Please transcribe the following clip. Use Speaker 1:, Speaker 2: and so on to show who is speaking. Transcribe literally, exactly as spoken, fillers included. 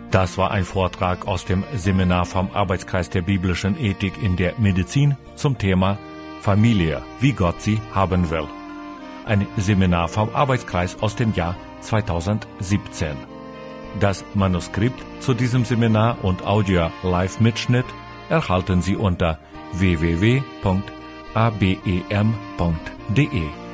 Speaker 1: Das war ein Vortrag aus dem Seminar vom Arbeitskreis der biblischen Ethik in der Medizin zum Thema Familie, wie Gott sie haben will. Ein Seminar vom Arbeitskreis aus dem Jahr zweitausendsiebzehn. Das Manuskript zu diesem Seminar und Audio-Live-Mitschnitt erhalten Sie unter w w w punkt a b e m punkt d e.